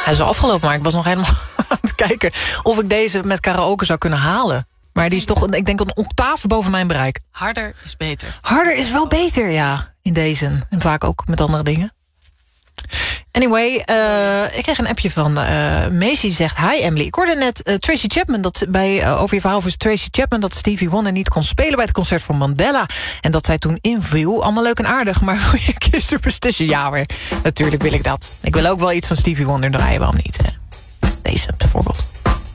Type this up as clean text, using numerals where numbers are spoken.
Hij is al afgelopen, maar ik was nog helemaal aan het kijken... of ik deze met karaoke zou kunnen halen. Maar die is toch, ik denk, een octaaf boven mijn bereik. Harder is beter. Harder is wel beter, ja, in deze. En vaak ook met andere dingen. Anyway, ik kreeg een appje van Macy, zegt... Hi Emily, ik hoorde net Tracy Chapman... over je verhaal over Tracy Chapman... dat Stevie Wonder niet kon spelen bij het concert van Mandela... en dat zij toen inviel. Allemaal leuk en aardig, maar wil je een keer Superstition? Ja hoor, natuurlijk wil ik dat. Ik wil ook wel iets van Stevie Wonder draaien, waarom niet? Hè? Deze bijvoorbeeld.